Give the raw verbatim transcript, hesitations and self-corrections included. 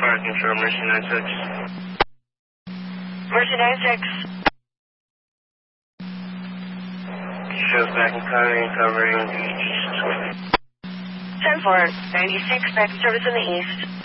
Fire control, Mercy nine six. Mercy nine six. Shows back in covering, covering east. ten four, ninety-six, back in service in the east.